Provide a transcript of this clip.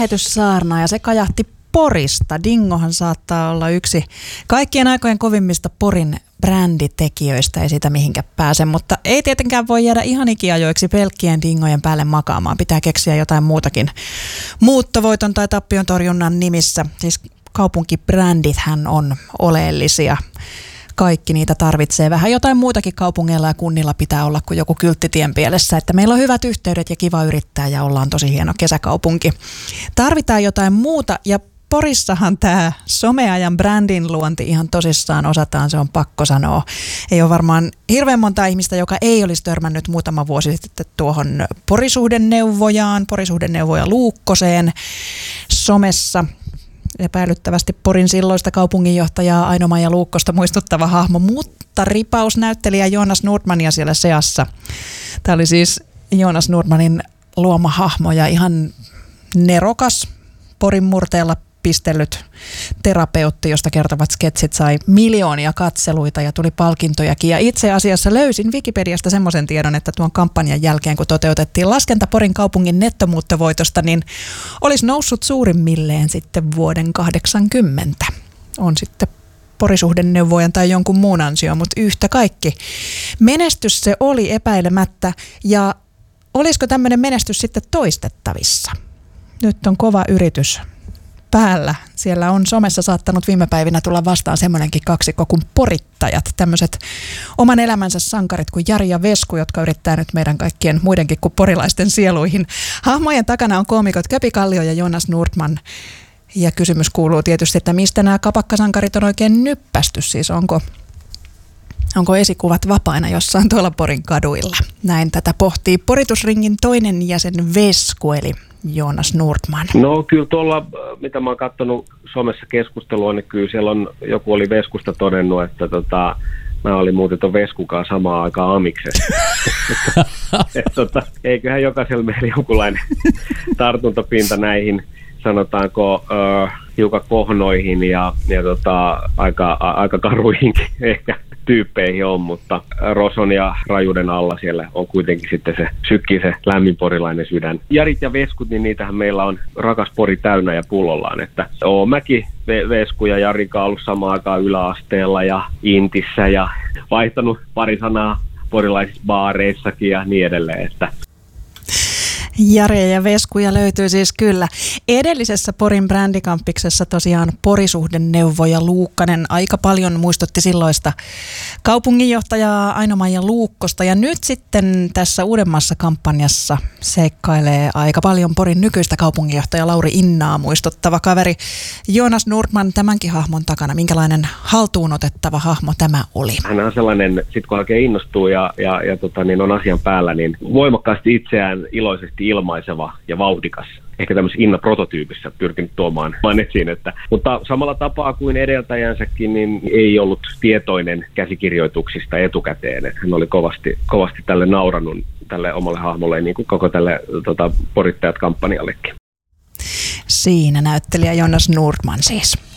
lähetyssaarnaa ja se kajahti Porista. Dingohan saattaa olla yksi kaikkien aikojen kovimmista Porin bränditekijöistä, ei siitä mihinkä pääse, mutta ei tietenkään voi jäädä ihan ikiajoiksi pelkkien dingojen päälle makaamaan. Pitää keksiä jotain muutakin muuttovoiton tai tappion torjunnan nimissä. Siis kaupunkibrändithän on oleellisia. Kaikki niitä tarvitsee. Vähän jotain muutakin kaupungeilla ja kunnilla pitää olla kuin joku kyltti tien pielessä, että meillä on hyvät yhteydet ja kiva yrittää ja ollaan tosi hieno kesäkaupunki. Tarvitaan jotain muuta ja Porissahan tämä someajan brändin luonti ihan tosissaan osataan, se on pakko sanoa. Ei ole varmaan hirveän monta ihmistä, joka ei olisi törmännyt muutama vuosi sitten tuohon porisuhdeneuvoja Luukkoseen somessa. Epäilyttävästi Porin silloista kaupunginjohtajaa Aino-Maija Luukkosta muistuttava hahmo, mutta ripausnäyttelijä Jonas Nordmania siellä seassa. Tämä oli siis Jonas Nordmanin luoma hahmo ja ihan nerokas Porin murteella pistellyt terapeutti, josta kertovat sketsit sai miljoonia katseluita ja tuli palkintojakin. Ja itse asiassa löysin Wikipediasta semmoisen tiedon, että tuon kampanjan jälkeen, kun toteutettiin laskenta Porin kaupungin nettomuuttovoitosta, niin olisi noussut suurimmilleen sitten vuoden 80. On sitten porisuhdeneuvojan tai jonkun muun ansio, mutta yhtä kaikki. Menestys se oli epäilemättä, ja olisiko tämmöinen menestys sitten toistettavissa? Nyt on kova yritys päällä. Siellä on somessa saattanut viime päivinä tulla vastaan semmoinenkin kaksikko kuin porittajat. Tämmöiset oman elämänsä sankarit kuin Jari ja Vesku, jotka yrittää nyt meidän kaikkien muidenkin kuin porilaisten sieluihin. Hahmojen takana on koomikot Köpi Kallio ja Jonas Nordman. Ja kysymys kuuluu tietysti, että mistä nämä kapakkasankarit on oikein nyppästy? Siis onko esikuvat vapaina jossain tuolla Porin kaduilla? Näin tätä pohtii Poritusringin toinen jäsen Vesku, eli Jonas Nordman. No kyllä tuolla, mitä mä oon katsonut somessa keskustelua, niin kyllä siellä on, joku oli Veskusta todennut, että mä olin muuten ton Veskukaan samaan aikaan amiksessa. Eiköhän jokaisella meillä jonkunlainen tartuntapinta näihin, sanotaanko, hiukan kohnoihin ja aika karuihinkin ehkä tyyppeihin on, mutta roson ja rajuuden alla siellä on kuitenkin sitten se lämmin porilainen sydän. Jarit ja Veskut, niin niitähän meillä on rakas Pori täynnä ja pullollaan, että oon mäkin Vesku ja Jarikaan ollut samaan aikaan yläasteella ja Intissä ja vaihtanut pari sanaa porilaisissa baareissakin ja niin edelleen, että Jari ja Veskuja löytyy siis kyllä. Edellisessä Porin brändikampiksessa tosiaan porisuhdeneuvoja Luukkanen aika paljon muistutti silloista kaupunginjohtajaa Aino-Maija Luukkosta. Ja nyt sitten tässä uudemmassa kampanjassa seikkailee aika paljon Porin nykyistä kaupunginjohtaja Lauri Innaa muistuttava kaveri Jonas Nordman tämänkin hahmon takana. Minkälainen haltuunotettava hahmo tämä oli? Hän on sellainen, sit kun oikein innostuu ja on asian päällä, niin voimakkaasti itseään iloisesti ilmaiseva ja vauhdikas. Ehkä tämmöisessä Inna-prototyypissä pyrkinyt tuomaan esiin, mutta samalla tapaa kuin edeltäjänsäkin, niin ei ollut tietoinen käsikirjoituksista etukäteen. Hän oli kovasti tälle naurannut tälle omalle hahmolle, niin kuin koko tälle Porittajat-kampanjallekin. Siinä näyttelijä Jonas Nordman siis.